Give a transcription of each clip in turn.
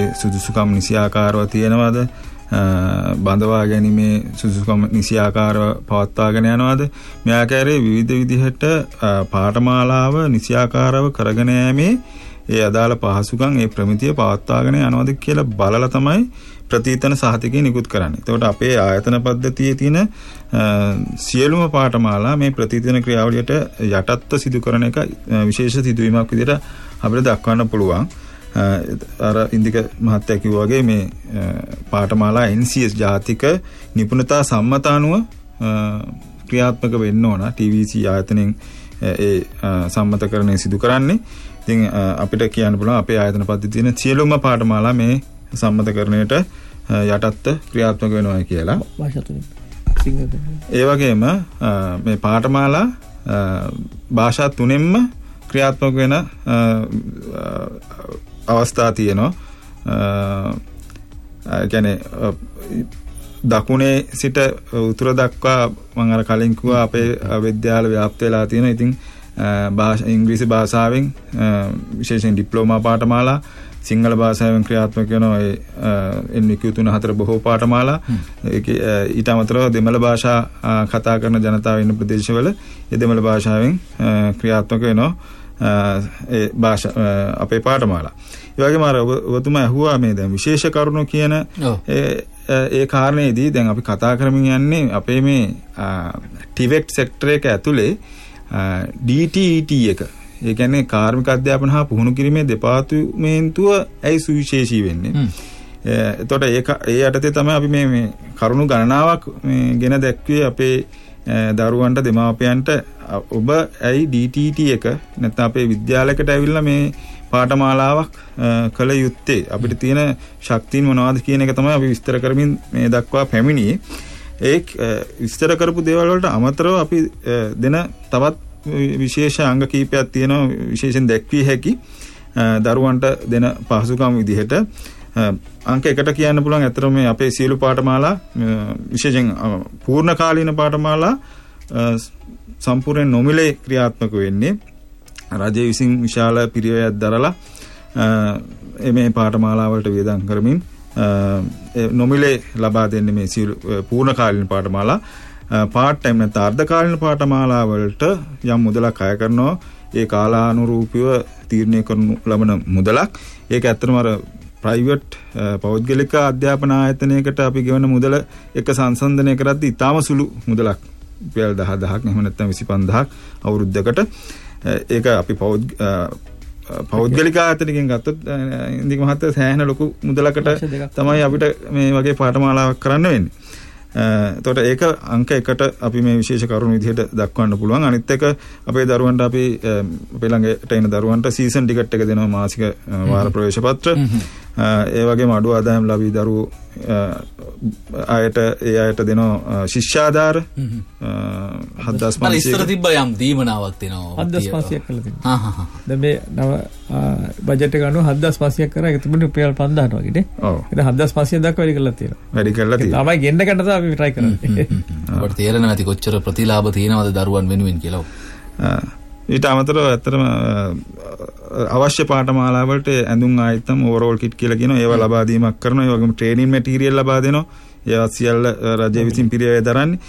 සුදුසුකම් නිසියාකාරව තියෙනවද? බඳවා ගැනීමේ සුදුසුකම් නිසියාකාරව පවත්වාගෙන යනවද? මේ ආකාරයේ විවිධ විදිහට පාඨමාලාව නිසියාකාරව කරගෙන යෑමේ ඒ අදාළ පහසුකම් ඒ ප්‍රමිතිය පවත්වාගෙන යනවද කියලා බලලා තමයි ප්‍රතිතන සහතිකය නිකුත් කරන්නේ. එතකොට අපේ ආයතන පද්ධතියේ තියෙන සියලුම පාඨමාලා මේ ප්‍රතිතන ක්‍රියාවලියට යටත්ව සිදු කරන එක විශේෂ සිදුවීමක් විදිහට අපිට දක්වන්න පුළුවන්. අර ඉන්දික මහත්තයා කිව්වා වගේ මේ පාඨමාලා NCS ජාතික නිපුණතා සම්මත අනුව ක්‍රියාත්මක වෙන්න ඕන. TVC ආයතනයෙන් ඒ සම්මතකරණය සිදු කරන්නේ. ඉතින් අපිට කියන්න පුළුවන් අපේ ආයතන පද්ධතියේ තියෙන සියලුම පාඨමාලා මේ සම්මතකරණයට යටත්ව ක්‍රියාත්මක වෙනවා කියලා. ඒ වගේම මේ පාඨමාලා භාෂා තුනෙන්ම ක්‍රියාත්මක වෙන අවස්ථා තියෙනවා. කියන්නේ දකුණේ සිට උතුර දක්වා මම අර කලින් කිව්වා අපේ විද්‍යාල ව්‍යාප්ත වෙලා තියෙනවා. ඉතින් ඉංග්‍රීසි භාෂාවෙන් විශේෂයෙන් ඩිප්ලෝමා පාඨමාලා, සිංහල භාෂාවෙන් ක්‍රියාත්මක වෙනවා ඒ NVQ 3-4 බොහෝ පාඨමාලා. ඊට අමතරව දෙමළ භාෂා කතා කරන ජනතාව ඉන්න ප්‍රදේශවල ඒ දෙමළ භාෂාවෙන් ක්‍රියාත්මක වෙනවා ඒ අපේ පාඨමාලා. ඒ වගේම අර ඔබතුමා අහුවා මේ දැන් විශේෂ කරුණු කියන ඒ කාරණේදී දැන් අපි කතා කරමින් යන්නේ අපේ මේ TVET සෙක්ටර් එක ඇතුලේ DTET එක. ඒ කියන්නේ කාර්මික අධ්‍යාපන හා පුහුණු කිරීමේ දෙපාර්තමේන්තුව ඇයි සුවිශේෂී වෙන්නේ. එතකොට ඒ යටතේ තමයි අපි මේ කරුණු ගණනාවක් ගෙන දැක්වේ අපේ දරුවන්ට දෙමාපියන්ට ඔබ ඇයි DTET එක නැත්නම් අපේ විද්‍යාලයකට ඇවිල්ලා මේ පාඨමාලාවක් කළ යුත්තේ අපිට තියෙන ශක්තියින් මොනවද කියන එක තමයි අපි විස්තර කරමින් මේ දක්වා පැමිණියේ. ඒ විස්තර කරපු දේවල් වලට අමතරව අපි දෙන තවත් විශේෂ අංග කීපයක් තියෙනවා විශේෂයෙන් දැක්විය හැකි දරුවන්ට දෙන පහසුකම් විදිහට. අංක 1ට කියන්න පුළුවන් අතරම මේ අපේ සියලු පාඨමාලා විශේෂයෙන් පූර්ණ කාලීන පාඨමාලා සම්පූර්ණ නොමිලේ ක්‍රියාත්මක වෙන්නේ. රජය විසින් විශාල පිරිවැයක් දරලා මේ පාඨමාලා වලට වියදම් කරමින් නොමිලේ ලබා දෙන්නේ මේ සියලු පූර්ණ කාලීන පාඨමාලා. පාර්ට් ටයිම් නැත්නම් අර්ධ කාලීන පාඨමාලා වලට යම් මුදලක් අය කරනවා. ඒ කාලානුරූපීව තීරණය කරනු ලබන මුදලක්. ඒක ඇත්තටම අර ප්‍රයිවට් පෞද්ගලික අධ්‍යාපන ආයතනයකට අපි ගෙවන මුදල එක සංසන්දනය කරද්දී ඉතාම සුළු මුදලක්. රුපියල් 10000ක් එහෙම නැත්නම් 25000ක් අවුරුද්දකට. ඒක අපි පෞද්ගලික ආයතනකින් ගත්තොත් ඉන්දික මහත්තයා සෑහෙන ලොකු මුදලකට තමයි අපිට මේ වගේ පාඨමාලාවක් කරන්න වෙන්නේ. එතකොට ඒක අංක 1ට අපි මේ විශේෂ කරුණු විදිහට දක්වන්න පුළුවන්. අනිත් එක අපේ දරුවන්ට අපි අපේ ළඟට එන දරුවන්ට සීසන් ටිකට් එක දෙනවා මාසික වාර ප්‍රවේශ පත්‍ර. ඒ වගේම අඩු ආදායම් ලැබී දරුවෝ අයට දෙනවා ශිෂ්‍යාධාර 7500 ඉස්සර තිබ්බ යම් දීමනාවක් දෙනවා 7500ක් කරලා තියෙනවා. දැන් මේ නව බජට් එක අනුව 7500ක් කරා ඒක තිබුණේ රුපියල් 5000ට වගේ නේ. ඒක 7500 දක්වා වැඩි කරලා තියෙනවා. වැඩි කරලා තියෙනවා. ළමයි ගෙන්න ගන්න තමයි අපි try කරන්නේ. අපිට තේරෙන්නේ නැති කොච්චර ප්‍රතිලාභ තියෙනවද දරුවන් වෙනුවෙන් කියලා. ඊට අමතරව ඇත්තටම අවශ්‍ය පාඨමාලා වලට ඇඳුම් ආයතන ඕවරෝල් කිට් කියලා කියනවා. ඒවා ලබා දීමක් කරනවා. ඒ වගේම ට්‍රේනින් මැටීරියල් ලබා දෙනවා. ඒවා සියල්ල රජය විසින් පිරිවෙය දරන්නේ.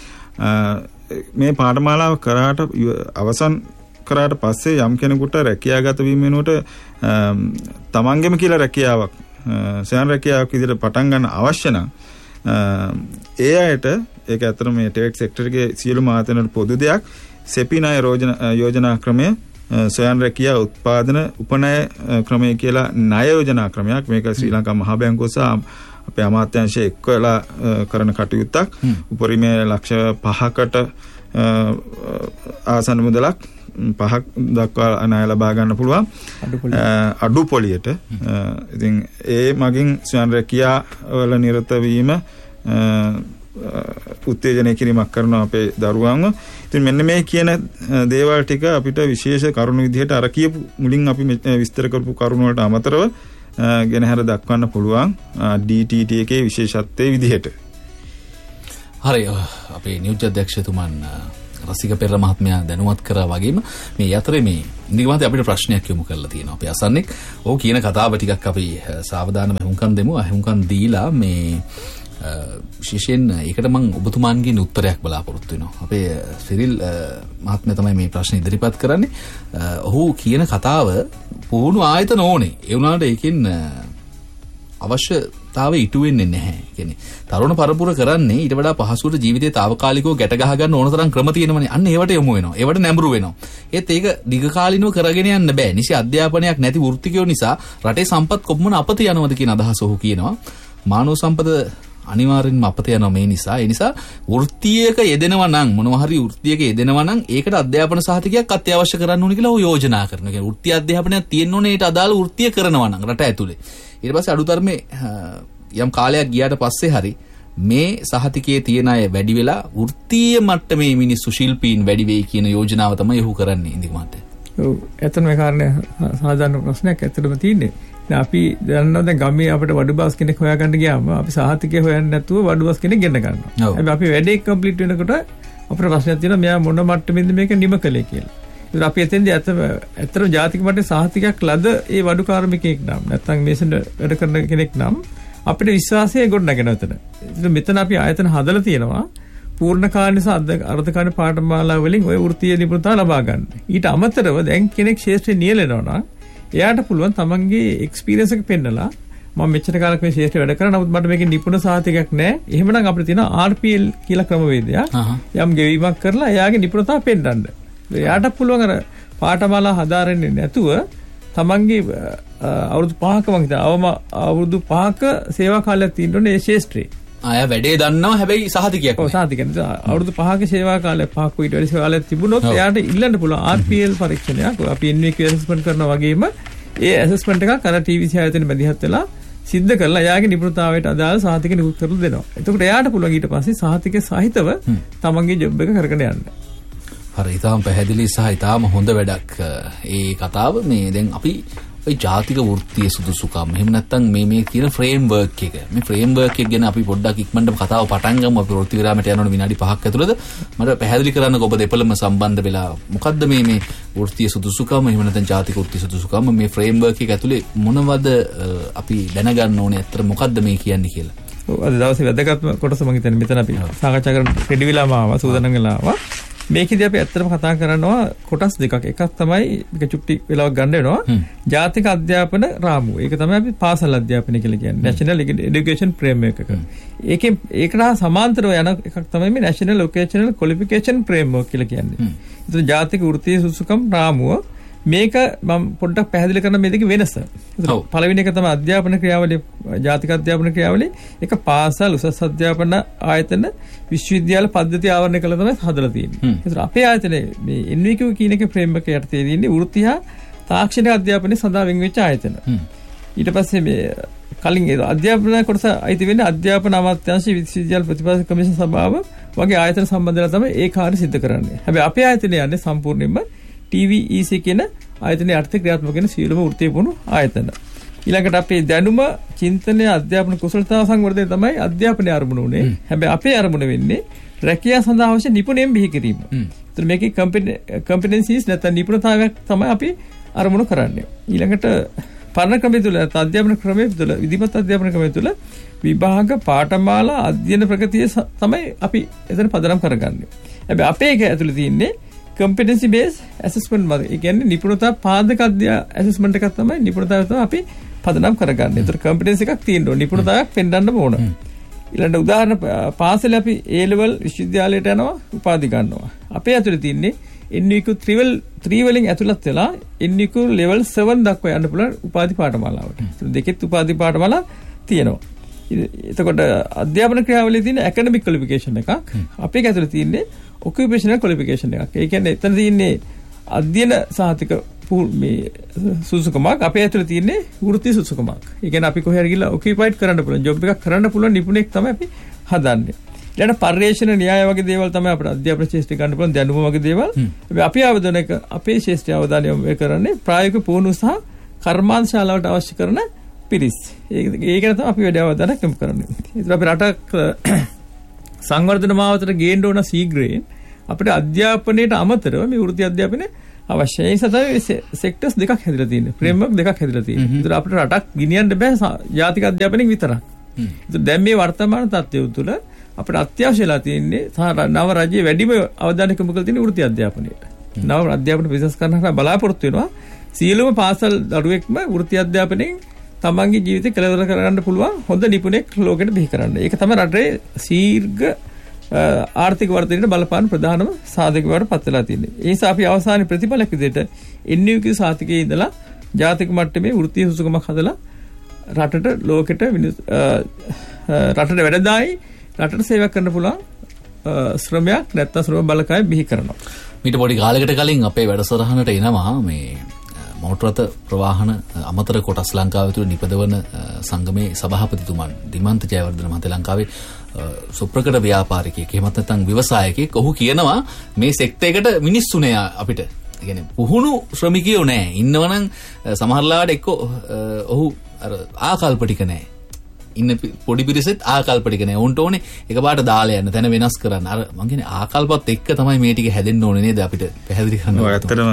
මේ පාඨමාලාව අවසන් කරාට පස්සේ යම් කෙනෙකුට රැකියාගත වීම වෙනුවට තමන්ගෙම කියලා රැකියාවක් සයන් රැකියාවක් විදිහට පටන් ගන්න අවශ්‍ය නම් ඒ අයට ඒක ඇත්තටම මේ ටෙක් සෙක්ටර් එකේ සියලුම ආයතනවල පොදු දෙයක්. සෙපි ණය යෝජනා ක්‍රමය සොයන් රැකියා උත්පාදන උපනය ක්‍රමය කියලා ණය යෝජනා ක්‍රමයක්. මේක ශ්‍රී ලංකා මහා බැංකුව සහ අපේ අමාත්‍යාංශය එක්වලා කරන කටයුත්තක්. උපරිමයේ ලක්ෂ 5කට ආසන්න මුදලක් 5ක් දක්වා ණය ලබා ගන්න පුළුවන් අඩු පොලියට. ඉතින් ඒ මගින් සොයන් රැකියා වල නිරත වීම උත්තේජනය කිරීමක් කරනවා අපේ දරුවන්ව. ඉතින් මෙන්න මේ කියන දේවල් ටික අපිට විශේෂ කරුණු විදිහට අර කියපු මුලින් අපි විස්තර කරපු කරුණු වලට අමතරව ගෙනහැර දක්වන්න පුළුවන් DTT එකේ විශේෂත්වයේ විදිහට. හරි අපේ නියෝජ්‍ය අධ්‍යක්ෂතුමන් රසික පෙරේරා මහත්මයා දැනුවත් කරා වගේම මේ යතරේ මේ ඉන්දික මහත්තයා අපිට ප්‍රශ්නයක් යොමු කරලා තියෙනවා. අපි අසන්නේ ඕ කියන කතාව ටිකක් අපි සාවධානව හුම්කම් දෙමු. හුම්කම් දීලා මේ විශේෂයෙන් ඒකට මම ඔබතුමාන්ගෙන් උත්තරයක් බලාපොරොත්තු වෙනවා. අපේ සිරිල් මහත්මයා තමයි මේ ප්‍රශ්න ඉදිරිපත් කරන්නේ. ඔහු කියන කතාව පුහුණු ආයතන ඕනේ. ඒ වුණාට ඒකෙන් අවශ්‍යතාවය ඉටු වෙන්නේ නැහැ. කියන්නේ තරුණ පරපුර කරන්නේ ඊට වඩා පහසුවට ජීවිතේ తాවකාලිකව ගැට ගහ ගන්න ඕන තරම් ක්‍රම තියෙනවනේ. අන්න ඒවට යොමු වෙනවා. ඒවට නැඹුරු වෙනවා. ඒත් ඒක දීර්ඝකාලීනව කරගෙන යන්න බෑ. නිසි අධ්‍යාපනයක් නැති වෘත්තිකයෝ නිසා රටේ සම්පත් කොපමණ අපත යනවද කියන අදහස ඔහු කියනවා. මානව සම්පත අනිවාර්යෙන්ම අපත යනවා මේ නිසා. ඒ නිසා වෘත්තියක යෙදෙනවා නම් මොනවා හරි වෘත්තියක යෙදෙනවා නම් ඒකට අධ්‍යාපන සහතිකයක් අත්‍යවශ්‍ය කරන්න ඕනේ කියලා ඔහු යෝජනා කරනවා. කියන්නේ වෘත්ති අධ්‍යාපනයක් තියෙන්න ඕනේ ඊට අදාළ වෘත්තිය කරනවා නම් රට ඇතුලේ. ඊට පස්සේ අඩුතරමේ යම් කාලයක් ගියාට පස්සේ හරි මේ සහතිකයේ තියෙන අය වැඩි වෙලා වෘත්තීය මට්ටමේ මිනිස්සු ශිල්පීන් වැඩි වෙයි කියන යෝජනාව තමයි ඔහු කරන්නේ ඉන්දික මහත්තයා. ඔව් එතන මේ කාරණේ සාධාරණ ප්‍රශ්නයක් ඇත්තටම තියෙන්නේ. අපි දන්නවා දැන් ගමේ අපිට වඩුබාස් කෙනෙක් හොයාගන්න ගියාම අපි සහතිකය හොයන්නේ නැතුව වඩුබාස් කෙනෙක් ගෙන්න ගන්නවා. හැබැයි අපි වැඩේ කම්ප්ලීට් වෙනකොට අපිට ප්‍රශ්නයක් තියෙනවා මෙයා මොන මට්ටමෙන්ද මේක නිම කළේ කියලා. ඒක අපි එතෙන්දී ඇත්තටම ජාතික මට්ටමේ සහතිකයක් ලද ඒ වඩු කාර්මිකයෙක් නම් නැත්නම් මේසන් වැඩ කරන කෙනෙක් නම් අපිට විශ්වාසය ගොඩනගෙන එතන. මෙතන අපි ආයතන හදලා තියෙනවා පූර්ණ කාර්ය සහ අර්ධකාරී පාඨමාලා වලින් ওই වෘත්තීය නිපුණතාව ලබා ගන්න. ඊට අමතරව දැන් කෙනෙක් ශාස්ත්‍රයේ නියැලෙනවා නම් එයාට පුළුවන් තමන්ගේ එක්ස්පීරියන්ස් එක පෙන්නලා මම මෙච්චර කාලයක් මේ ශාස්ත්‍රයේ වැඩ කරා නමුත් මට මේකේ නිපුණ සහතිකයක් නැහැ. එහෙමනම් අපිට තියෙනවා RPL කියලා ක්‍රමවේදයක්. යම් ගෙවීමක් කරලා එයාගේ නිපුණතාව පෙන්නන්න. එයාට පුළුවන් අර පාඨමාලා හදාරන්නේ නැතුව තමන්ගේ අවුරුදු 5ක මම හිතනවා අවුරුදු 5ක සේවා කාලයක් තියෙන්න ඕනේ මේ ශාස්ත්‍රයේ. ආය වැඩේ දන්නවා හැබැයි සහතිකයක් නෑ. ඔව් සහතිකයක්. අවුරුදු 5ක සේවා කාලයක් 5ක ඊට වැඩි සේවා කාලයක් තිබුණොත් එයාට ඉල්ලන්න පුළුවන් RPL පරීක්ෂණයක්. අපි NVQ ඇසස්මන්ට් කරනවා වගේම ඒ ඇසස්මන්ට් එකක් අර TVC ආයතන මැදිහත් වෙලා සිද්ධ කරලා එයාගේ නිපුණතාවයට අදාළ සහතික නිකුත් කරලා දෙනවා. එතකොට එයාට පුළුවන් ඊට පස්සේ සහතික සහිතව තමන්ගේ ජොබ් එක කරගෙන යන්න. හරි ඊටාම පැහැදිලි සහ ඊටාම හොඳ වැඩක්. ඒ කතාව මේ දැන් අපි ඔය ජාතික වෘත්තීය සුදුසුකම් එහෙම නැත්නම් මේ කියන ෆ්‍රේම්වර්ක් එක. මේ ෆ්‍රේම්වර්ක් එක ගැන අපි පොඩ්ඩක් ඉක්මනටම කතාව පටන් ගමු. අපි වෘත්ති විරාමයට යනකොට විනාඩි 5ක් ඇතුළත මට පැහැදිලි කරන්නකෝ ඔබ දෙපළම සම්බන්ධ වෙලා මොකද්ද මේ වෘත්තීය සුදුසුකම් එහෙම නැත්නම් ජාතික වෘත්තීය සුදුසුකම් මේ ෆ්‍රේම්වර්ක් එක ඇතුලේ මොනවද අපි දැනගන්න ඕනේ අතර මොකද්ද මේ කියන්නේ කියලා. ඔව් අද දවසේ වැදගත්ම කොටස මම හිතන්නේ මෙතන අපි සාකච්ඡා කරන්න රෙඩි වෙලාම ආවා සූදානම් වෙලා ආවා. මේකදී අපි ඇත්තටම කතා කරනවා කොටස් දෙකක්. එකක් තමයි මේක චුට්ටි වෙලාවක් ගන්න වෙනවා. ජාතික අධ්‍යාපන රාමුව. ඒක තමයි අපි පාසල් අධ්‍යාපනය කියලා කියන්නේ. National Education Framework එක. ඒකට සමාන්තරව යන එකක් තමයි මේ National Vocational Qualification Framework කියලා කියන්නේ. ඒතර ජාතික වෘත්තීය සුදුසුකම් රාමුව මේක මම පොඩ්ඩක් පැහැදිලි කරන මේ දෙකේ වෙනස. පළවෙනි එක තමයි අධ්‍යාපන ක්‍රියාවලිය ජාතික අධ්‍යාපන ක්‍රියාවලිය. ඒක පාසල් උසස් අධ්‍යාපන ආයතන විශ්වවිද්‍යාල පද්ධති ආවරණය කළ තමයි හදලා තියෙන්නේ. ඒතර අපේ ආයතනයේ මේ NVQ කියන එකේ ෆ්‍රේම් එක යටතේ තියෙන්නේ වෘත්ති හා තාක්ෂණික අධ්‍යාපනයේ සඳහා වෙන් වෙච්ච ආයතන. ඊට පස්සේ මේ කලින් ඒ අධ්‍යාපන කොටස අයිති වෙන්නේ අධ්‍යාපන අමාත්‍යාංශ විශ්වවිද්‍යාල ප්‍රතිපාදක කමිෂන් සභාව වගේ ආයතන සම්බන්ධලා තමයි ඒ කාර්ය සිදු කරන්නේ. හැබැයි අපේ ආයතනය යන්නේ සම්පූර්ණයෙන්ම TVEC කියන ආයතනයේ අර්ථ ක්‍රියාත්මක වෙන සියලුම වෘත්තීය පුහුණු ආයතන. ඊළඟට අපේ දැනුම, චින්තනය, අධ්‍යාපන කුසලතාව සංවර්ධනය තමයි අධ්‍යාපනයේ අරමුණ උනේ. හැබැයි අපේ අරමුණ වෙන්නේ රැකියාව සඳහා අවශ්‍ය නිපුණයන් බිහි කිරීම. ඒතර මේකේ competencies නැත්නම් නිපුණතාවයක් තමයි අපි අරමුණු කරන්නේ. ඊළඟට පරණ ක්‍රමයේ තුල අධ්‍යාපන ක්‍රමයේ තුල විධිමත් අධ්‍යාපන ක්‍රමයේ තුල විභාග පාඨමාලා අධ්‍යයන ප්‍රගතිය තමයි අපි එතන පදනම් කරගන්නේ. හැබැයි අපේ එක ඇතුළේ තියෙන්නේ competency based assessment මත. ඒ කියන්නේ නිපුණතා පාදක assessment එකක් තමයි නිපුණතාවය තමයි අපි පදනම් කරගන්නේ. ඒතර competency එකක් තියෙන්න ඕන. නිපුණතාවයක් පෙන්වන්න ඕන. ඊළඟ උදාහරණ පාසලේ අපි A level විශ්වවිද්‍යාලයට යනවා උපාධි ගන්නවා. අපේ ඇතුලේ තියෙන්නේ NVQ 3 වලින් ඇතුළත් වෙලා NVQ level 7 දක්වා යන්න පුළුවන් උපාධි පාඨමාලාවට. ඒතර දෙකෙත් උපාධි පාඨමාලා තියෙනවා. එතකොට අධ්‍යාපන ක්‍රියාවලියේ තියෙන academic qualification එකක්. අපේ ඇතුලේ තියෙන්නේ occupational qualification එකක්. ඒ කියන්නේ එතන තියෙන්නේ අධ්‍යයන සහතික මේ සුසුකමක්. අපේ ඇතුලේ තියෙන්නේ වෘත්ති සුසුකමක්. ඒ කියන්නේ අපි කොහේ හරි ගිහලා occupied කරන්න පුළුවන් ජොබ් එකක් කරන්න පුළුවන් නිපුණෙක් තමයි අපි හදන්නේ. ඊළඟ පර්යේෂණ න්‍යාය වගේ දේවල් තමයි අපිට අධ්‍යාපන ශාස්ත්‍රය ගන්න පුළුවන් දැනුම වගේ දේවල්. අපි ආවදන එක අපේ ශාස්ත්‍රය අවධානය යොමු කරන්නේ ප්‍රායෝගික පුහුණුව සහ කර්මාන්ත ශාලාවට අවශ්‍ය කරන පිරිස්. ඒක තමයි අපි වැඩි අවධානයක් යොමු කරන්නේ. ඒත් අපි රටක් සංවර්ධන මාවතට ගේන්න ඕන ශීඝ්‍රයෙන් අපිට අධ්‍යාපනයට අමතරව මේ වෘත්ති අධ්‍යාපනය අවශ්‍යයි. ඒ නිසා තමයි සෙක්ටර්ස් දෙකක් හැදිලා තියෙන්නේ. ෆ්‍රේම්වර්ක් දෙකක් හැදිලා තියෙන්නේ. ඒතර අපිට රටක් ගෙනියන්න බෑ ජාතික අධ්‍යාපනයෙන් විතරක්. ඒතර දැන් මේ වර්තමාන තත්ත්වය තුළ අපිට අත්‍යවශ්‍ය වෙලා තියෙන්නේ නව රජයේ වැඩිම අවධානය යොමු කරලා තියෙන වෘත්ති අධ්‍යාපනයට. නව අධ්‍යාපන විශේෂ කරනවා බලාපොරොත්තු වෙනවා. සියලුම පාසල් දරුවෙක්ම වෘත්ති අධ්‍යාපනයෙන් තමන්ගේ ජීවිතේ කෙලවර කරගන්න පුළුවන් හොඳ නිපුණෙක් ලෝකෙට බිහි කරන්න. ඒක තමයි රටේ දීර්ඝ ආර්ථික වර්ධනයට බලපාන ප්‍රධානම සාධක බවට පත් වෙලා තියෙන්නේ. ඒ නිසා අපි අවසානයේ ප්‍රතිඵලයක් විදිහට NUQ සාතිකයේ ඉඳලා ජාතික මට්ටමේ වෘත්තීය සුසුකමක් හදලා රටට ලෝකෙට රටට වැඩදායි රටට සේවය කරන්න පුළුවන් ශ්‍රමයක් නැත්නම් ශ්‍රම බලකාය බිහි කරනවා. මීට පොඩි කාලයකට කලින් අපේ වැඩසටහනට එනවා මේ මෝටර රථ ප්‍රවාහන අමතර කොටස් ලංකාවේ තුල නිපදවන සංගමේ සභාපතිතුමන් දිමන්ත ජයවර්ධන මහතා ලංකාවේ සුප්‍රකට ව්‍යාපාරිකයෙක් එහෙමත් නැත්නම් ව්‍යවසායකයෙක්. ඔහු කියනවා මේ සෙක්ටර් එකට මිනිස්සු නෑ අපිට. ඒ කියන්නේ පුහුණු ශ්‍රමිකයෝ නෑ. ඉන්නවනම් සමහරලාට එක්ක ඔහු අර ආකල්පටික නෑ. ඉන්න පොඩි පිරිසෙත් ආකල්පටික නෑ. උන්ට ඕනේ එකපාරට දාලා යන්න තැන වෙනස් කරන්න. අර මං කියන්නේ ආකල්පත් එක්ක තමයි මේ ටික හැදෙන්න ඕනේ නේද අපිට පැහැදිලි කරන්න. ඔව් ඇත්තටම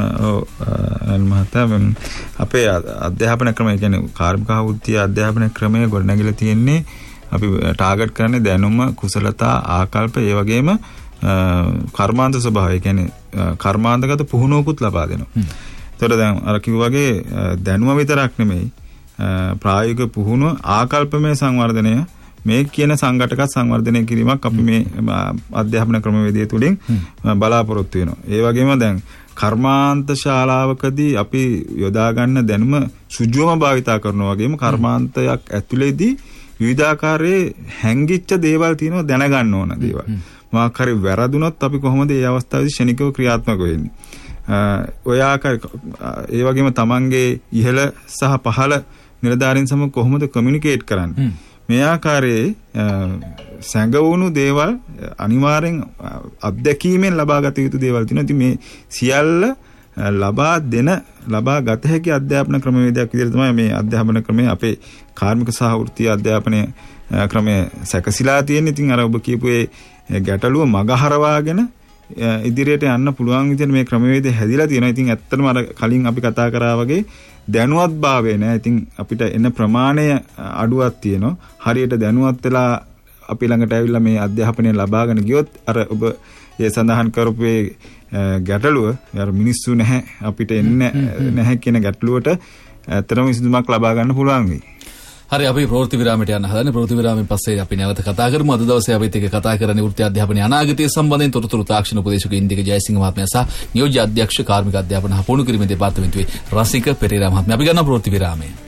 මහතා අපේ අධ්‍යාපන ක්‍රමය කියන්නේ කාර්මික වෘත්ති අධ්‍යාපන ක්‍රමය ගොඩනැගිලා තියෙන්නේ අපි ටාගට් කරන්නේ දැනුම කුසලතා ආකල්ප ඒ වගේම කර්මාන්ත ස්වභාවය. ඒ කියන්නේ කර්මාන්තගත පුහුණුවකුත් ලබා දෙනවා. ඒතකොට දැන් අර කිව්වා වගේ දැනුම විතරක් නෙමෙයි ප්‍රායෝගික පුහුණුව ආකල්පමය සංවර්ධනය මේ කියන සංඝටක සංවර්ධනය කිරීමක් අපි මේ අධ්‍යාපන ක්‍රමවේදය තුළින් බලාපොරොත්තු වෙනවා. ඒ වගේම දැන් කර්මාන්ත ශාලාවකදී අපි යොදා ගන්න දැනුම සුජුවම භාවිතා කරනවා වගේම කර්මාන්තයක් ඇතුළේදී විවිධාකාරයේ හැංගිච්ච දේවල් තියෙනවා දැනගන්න ඕන දේවල්. මොකක් හරි වැරදුනොත් අපි කොහොමද මේ අවස්ථාවේදී ශනිකව ක්‍රියාත්මක වෙන්නේ? ඔය ඒ වගේම තමන්ගේ ඉහළ සහ පහළ නිලධාරීන් සමග කොහොමද කමියුනිකේට් කරන්නේ? මේ ආකාරයේ සැඟවුණු දේවල් අනිවාර්යෙන් අත්දැකීමෙන් ලබාගත යුතු දේවල් තියෙනවා. ඉතින් මේ සියල්ල ලබා ගත හැකි අධ්‍යාපන ක්‍රමවේදයක් විදිහට තමයි මේ අධ්‍යාපන ක්‍රමය අපේ කාර්මික සහ වෘත්තීය අධ්‍යාපනය ක්‍රමය සැකසීලා තියෙන්නේ. ඉතින් අර ඔබ කියපු ඒ ගැටලුව මගහරවාගෙන ඉදිරියට යන්න පුළුවන් විදිහට මේ ක්‍රමවේදය හැදිලා තියෙනවා. ඉතින් ඇත්තටම අර කලින් අපි කතා කරා වගේ දැනුවත්භාවය නෑ. ඉතින් අපිට එන ප්‍රමාණය අඩුවක් තියෙනවා. හරියට දැනුවත් වෙලා අපි ළඟට ඇවිල්ලා මේ අධ්‍යාපනය ලබාගෙන ගියොත් අර ඔබ ඒ සඳහන් කරපු ගැටලුව අර මිනිස්සු නැහැ අපිට එන්නේ නැහැ කියන ගැටලුවට ඇත්තටම විසඳුමක් ලබා ගන්න පුළුවන් වෙයි. හරි අපි ප්‍රවෘත්ති විරාමයට යන්න හදන්නේ. ප්‍රවෘත්ති විරාමයෙන් පස්සේ අපි නැවත කතා කරමු. අද දවසේ අපිත් එක්ක කතා කරන්නේ වෘත්ති අධ්‍යාපනයේ අනාගතය සම්බන්ධයෙන් තොරතුරු තාක්ෂණ උපදේශක ඉන්දික ජයසිංහ මහත්මයා සහ නියෝජ්‍ය අධ්‍යක්ෂ කාර්මික අධ්‍යාපන හපුණු කිරීමේ දෙපාර්තමේන්තුවේ රසික පෙරේරා මහත්මයා. අපි ගන්නවා ප්‍රවෘත්ති විරාමය.